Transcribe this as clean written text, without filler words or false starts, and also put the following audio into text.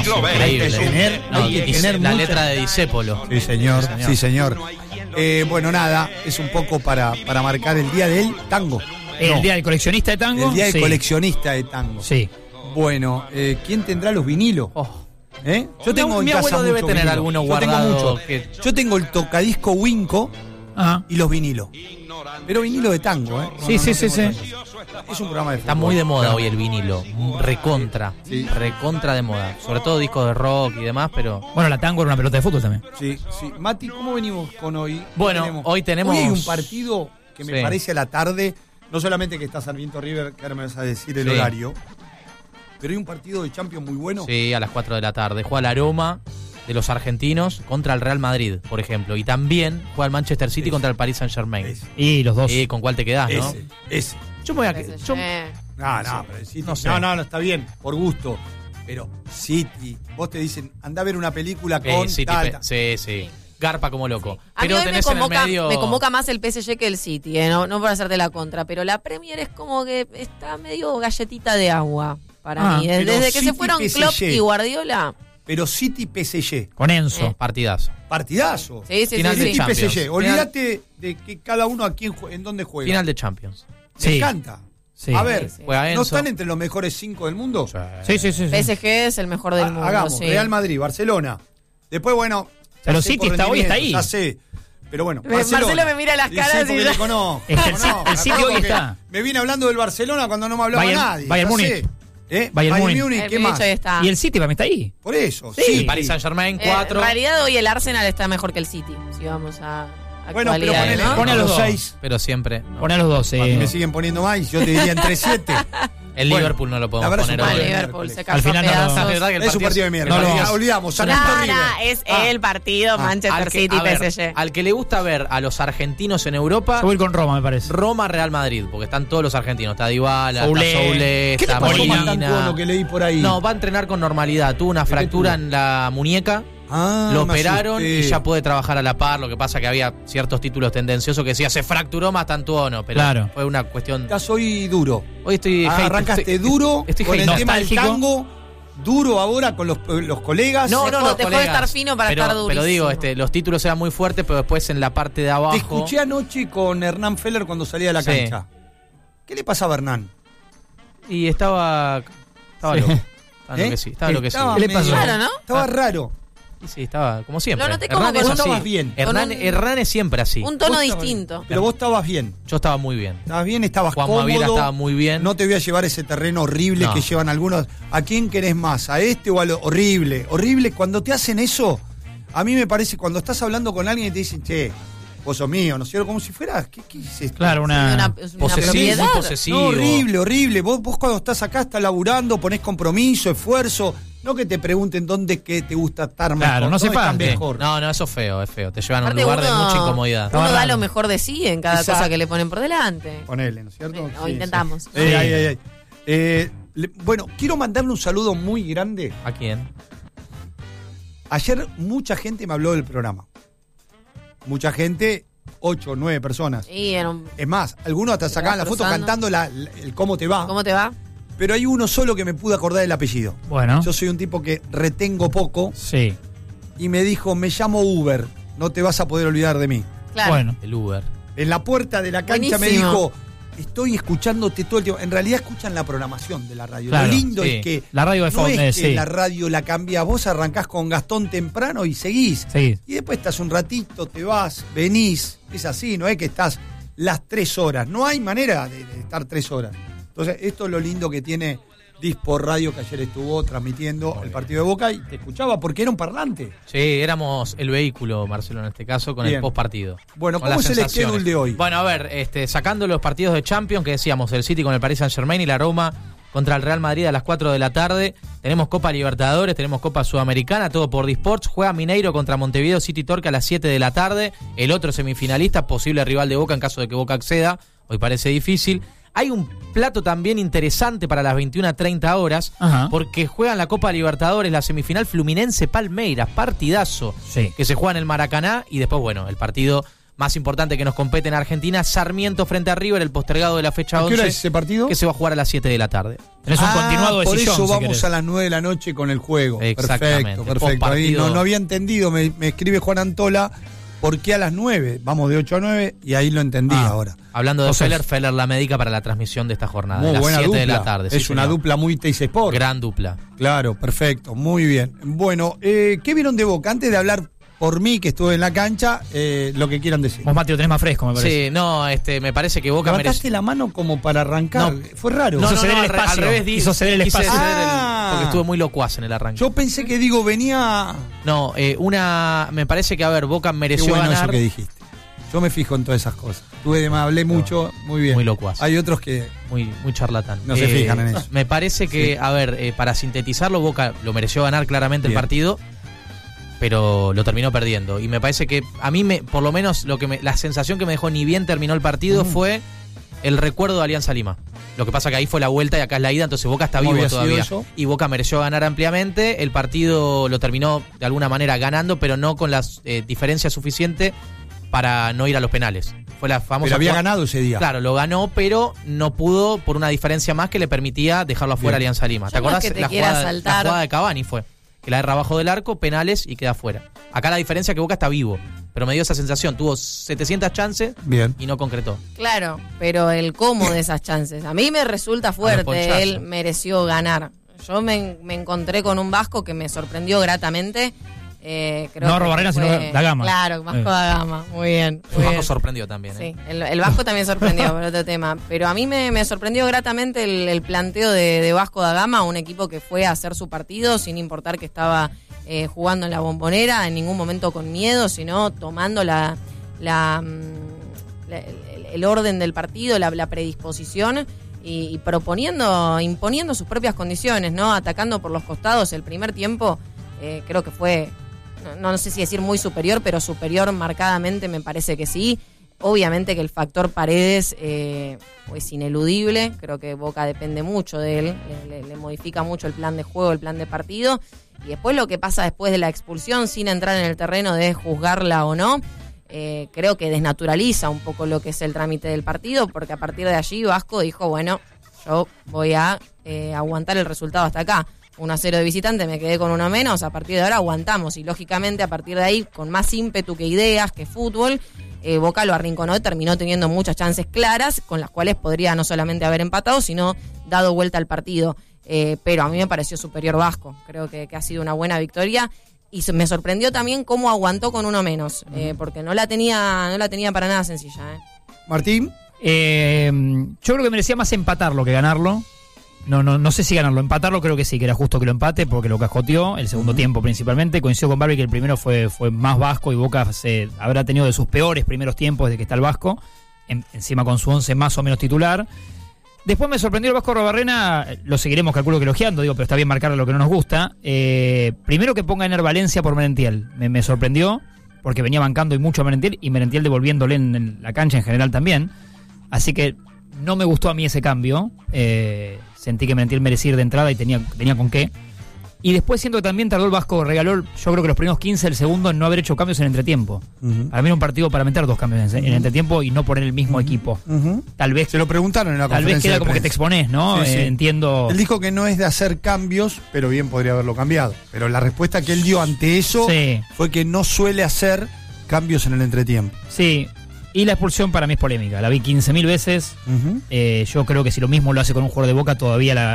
Hay que tener la mucha... letra de Discépolo. Sí, señor. Sí, señor. Bueno, nada, es un poco para marcar el día del tango. El día del coleccionista de tango. El día del coleccionista de tango. Sí. Bueno, ¿quién tendrá los vinilos? Yo tengo en mi casa abuelo debe mucho tener vinilo. alguno Yo guardado. tengo mucho. Yo tengo el tocadisco Winco y los vinilos. Pero vinilo de tango, ¿eh? Sí. Es un programa de fútbol. Está muy de moda hoy el vinilo. Recontra. Recontra de moda. Sobre todo discos de rock y demás, pero... Bueno, la tango era una pelota de fútbol también. Sí. Mati, ¿cómo venimos con hoy? Bueno, hoy tenemos... Hoy hay un partido que me parece a la tarde, no solamente que está Sarmiento River, que ahora me vas a decir el horario, pero hay un partido de Champions muy bueno. Sí, a las 4 de la tarde. Juega el Aroma de los argentinos contra el Real Madrid, por ejemplo. Y también juega el Manchester City contra el Paris Saint-Germain. Y los dos. ¿Con cuál te quedás, no? Ese. Yo me voy a... No, pero el City... No sé. No, está bien, por gusto. Pero City, vos te dicen, andá a ver una película con City, tal. sí. Garpa como loco. A mí Pero hoy tenés en el medio... me convoca más el PSG que el City, no por hacerte la contra, pero la Premier es como que está medio galletita de agua para mí. Desde que City, se fueron PSG. Klopp y Guardiola. Pero City PSG. Con Enzo. Partidazo. Partidazo. Sí. Final de City Champions. PSG. Olvídate de que cada uno aquí en dónde juega. Final de Champions. Me encanta. Sí. A ver, Juega Enzo. ¿no están entre los mejores 5 del mundo? Sí. PSG es el mejor del mundo. Hagamos, sí. Real Madrid, Barcelona. Después, bueno... Pero ya sé City por hoy está rendimiento, ahí. Ya sé. Pero bueno, Barcelona. Marcelo me mira las caras porque y le ya... conozco. El City hoy está. Me viene hablando del Barcelona cuando no me hablaba nadie. Bayern ya Múnich. sé. Bayern Múnich. Múnich, ¿qué El más? bicho está. Y el City para mí está ahí. Por eso, Sí. El Paris Saint-Germain 4. En realidad hoy el Arsenal está mejor que el City, si vamos a Bueno, pero actualidades, ¿no? pone a los dos. 6. Pero siempre. no. Pon a los dos. Y me siguen poniendo más y yo te diría entre 7. El Bueno, Liverpool no lo la podemos verdad poner es un hoy. Al partido. Liverpool se Al cayó a final no lo- pedazos. La verdad que el Es un partido de mierda. No lo vamos. Olvidamos. Sarmiento River. Es el partido Manchester City a ver, PSG. al que le gusta ver a los argentinos en Europa, Yo voy con Roma, me parece. Roma Real Madrid, porque están todos los argentinos. Está Dybala, Soulé. está Soulé, ¿Qué está le pasó a Molina. Matantuono que leí por ahí? No, va a entrenar con normalidad. Tuvo una fractura en la muñeca. Lo me operaron asusté. y ya puede trabajar a la par. Lo que pasa que había ciertos títulos tendenciosos que decía se fracturó Matantuono, pero Claro. fue una cuestión. Estás hoy duro. Hoy estoy Arrancaste duro estoy con el hate. tema del nostálgico. tango, duro ahora con los colegas. No, Dejó- los dejó de colegas. estar fino para pero, estar durísimo. Pero digo, los títulos eran muy fuertes, pero después en la parte de abajo. Te escuché anoche con Hernán Feller cuando salía de la Sí. cancha. ¿Qué le pasaba a Hernán? Y estaba loco. Estaba enloquecido. Estaba enloquecido. ¿Qué le pasó? Raro, ¿no? Estaba raro. Y sí, estaba como siempre. Lo noté como Hernán con es un- así. bien. Hernán, Con un- Hernán es siempre así. Un tono Vos estabas distinto. bien. Pero vos estabas bien. Yo estaba muy bien. Estabas bien, estabas Juan cómodo. Maviela estaba muy bien. No te voy a llevar ese terreno horrible No. que llevan algunos. ¿A quién querés más? ¿A este o a lo horrible? Horrible, cuando te hacen eso, a mí me parece, cuando estás hablando con alguien y te dicen, che, vos sos mío, ¿no es cierto? Como si fueras, ¿qué es esto? Claro, Es una... una Posesivo, propiedad. posesivo. No, horrible. Vos cuando estás acá, estás laburando, ponés compromiso, esfuerzo. No que te pregunten dónde que te gusta estar mejor. Claro, no se están pante. mejor. No, eso es feo. Te llevan a un Aparte lugar de uno- mucha incomodidad. Uno da raro. lo mejor de sí en cada Exacto. cosa que le ponen por delante. Ponele, ¿no es cierto? O intentamos. Sí. Ay. Bueno, quiero mandarle un saludo muy grande. ¿A quién? Ayer mucha gente me habló del programa. Mucha gente, 8 o 9 personas. Y en un- Es más, algunos hasta sacaban la foto cruzando. cantando el cómo te va. ¿Cómo te va? Pero hay uno solo que me pude acordar del apellido. Bueno. Yo soy un tipo que retengo poco Sí. y me dijo, me llamo Uber, no te vas a poder olvidar de mí. Claro. Bueno. El Uber. En la puerta de la cancha me Buenísimo. dijo, estoy escuchándote todo el tiempo. En realidad escuchan la programación de la radio. Claro, Lo lindo sí. es que La radio de no fondo, es que sí. la radio la cambiás, vos arrancás con Gastón temprano y seguís. Sí. Y después estás un ratito, te vas, venís. Es así, no es que estás las 3 horas. No hay manera de estar 3 horas. Entonces, esto es lo lindo que tiene Dispo Radio, que ayer estuvo transmitiendo el partido de Boca y te escuchaba porque era un parlante. Sí, éramos el vehículo, Marcelo, en este caso, con Bien. el postpartido. Bueno, Con ¿cómo las es el sensaciones. schedule de hoy? Bueno, a ver, sacando los partidos de Champions, que decíamos, el City con el Paris Saint-Germain y la Roma contra el Real Madrid a las 4 de la tarde. Tenemos Copa Libertadores, tenemos Copa Sudamericana, todo por Disports. Juega Mineiro contra Montevideo City Torque a las 7 de la tarde. El otro semifinalista, posible rival de Boca en caso de que Boca acceda. Hoy parece difícil. Hay un plato también interesante para las 21:30 horas, Ajá. porque juegan la Copa Libertadores, la semifinal Fluminense-Palmeiras, partidazo, Sí. que se juega en el Maracaná, y después, bueno, el partido más importante que nos compete en Argentina. Sarmiento frente a River, el postergado de la fecha 11. ¿A qué hora es ese partido? Que se va a jugar a las 7 de la tarde. Tenés un continuado de por sillón, eso si vamos querés. a las 9 de la noche con el juego. Exactamente. Perfecto. Ahí Postpartido. no había entendido, me escribe Juan Antola, ¿por qué a las 9? Vamos de 8 a 9 y ahí lo entendí ahora. Hablando de Entonces, Feller la medica para la transmisión de esta jornada. Muy a las buena 7 dupla. de la tarde. Es sí, una señor. dupla muy Teis Sport. Gran dupla. Claro, perfecto, muy bien. Bueno, ¿qué vieron de Boca? Antes de hablar por mí, que estuve en la cancha, lo que quieran decir. Vos, Mati, lo tenés más fresco, me parece. Sí, no, me parece que Boca Levantaste merece. la mano como para arrancar. No. Fue raro. Hizo ceder el espacio. al revés, Hizo ceder el quise espacio. ceder Ah. porque estuve muy locuaz en el arranque. Yo pensé que venía... No, me parece que, a ver, Boca Qué mereció bueno ganar. eso que dijiste. Yo me fijo en todas esas cosas. Hablé mucho, muy bien. Muy locuaz. Hay otros que... Muy charlatán. No se fijan en eso. Me parece que, Sí. a ver, para sintetizarlo, Boca lo mereció ganar claramente Bien. el partido, pero lo terminó perdiendo. Y me parece que a mí, por lo menos, la sensación que me dejó ni bien terminó el partido fue el recuerdo de Alianza Lima. Lo que pasa que ahí fue la vuelta y acá es la ida, entonces Boca está ¿Cómo vivo había sido todavía. eso? Y Boca mereció ganar ampliamente. El partido lo terminó de alguna manera ganando, pero no con la diferencia suficiente para no ir a los penales. Fue la famosa. Pero había ganado ese día. Claro, lo ganó, pero no pudo por una diferencia más que le permitía dejarlo afuera Bien. Alianza Lima. ¿Te Yo no es acordás? que te La quiera jugada, saltar. la jugada de Cavani fue. Que la erra abajo del arco, penales y queda afuera. Acá la diferencia es que Boca está vivo. Pero me dio esa sensación. Tuvo 700 chances Bien. y no concretó. Claro, pero el cómo de esas chances. A mí me resulta fuerte. ponchazos. Él mereció ganar. Yo me encontré con un Vasco que me sorprendió gratamente. Creo No que Robarena, fue- sino Da Gama. Claro, Vasco Da Gama. Muy bien. muy Bajo bien. sorprendió también. Sí, el Vasco también sorprendió por otro tema. Pero a mí me sorprendió gratamente el planteo de Vasco da Gama, un equipo que fue a hacer su partido sin importar que estaba jugando en la Bombonera, en ningún momento con miedo, sino tomando el orden del partido, la predisposición y imponiendo sus propias condiciones, ¿no? Atacando por los costados. El primer tiempo creo que fue, no sé si decir muy superior, pero superior marcadamente me parece que sí. Obviamente que el factor Paredes es ineludible, creo que Boca depende mucho de él, le modifica mucho el plan de juego, el plan de partido, y después lo que pasa después de la expulsión, sin entrar en el terreno de juzgarla o no, creo que desnaturaliza un poco lo que es el trámite del partido, porque a partir de allí Vasco dijo, bueno, yo voy a aguantar el resultado hasta acá. 1-0 de visitante, me quedé con uno menos, a partir de ahora aguantamos, y lógicamente a partir de ahí, con más ímpetu que ideas, que fútbol, Boca lo arrinconó y terminó teniendo muchas chances claras, con las cuales podría no solamente haber empatado, sino dado vuelta al partido. Pero a mí me pareció superior Vasco, creo que ha sido una buena victoria, y me sorprendió también cómo aguantó con uno menos, porque no la tenía para nada sencilla. Martín. Yo creo que merecía más empatarlo que ganarlo. No sé si ganarlo. Empatarlo creo que sí, que era justo que lo empate porque lo cajoteó el segundo tiempo principalmente. Coincido con Barbie que el primero fue más Vasco y Boca habrá tenido de sus peores primeros tiempos desde que está el Vasco, encima con su 11 más o menos titular. Después me sorprendió el Vasco Robarrena, lo seguiremos calculo que elogiando, pero está bien marcar lo que no nos gusta. Primero que ponga Ener Valencia por Merentiel, me sorprendió porque venía bancando y mucho a Merentiel y Merentiel devolviéndole en la cancha en general también. Así que no me gustó a mí ese cambio. Sentí que Merentiel merecía ir de entrada y tenía con qué. Y después siento que también tardó el Vasco, regaló, yo creo que los primeros 15 del segundo en no haber hecho cambios en entretiempo. Para mí era un partido para meter 2 cambios en entretiempo y no poner el mismo equipo. Tal vez Se lo preguntaron en la tal conferencia vez queda de como que te prensa. exponés, ¿no? Sí, sí. Entiendo. Él dijo que no es de hacer cambios, pero bien podría haberlo cambiado. Pero la respuesta que él dio ante eso Sí. fue que no suele hacer cambios en el entretiempo. Sí. Y la expulsión para mí es polémica. La vi 15.000 veces. Yo creo que si lo mismo lo hace con un jugador de Boca, todavía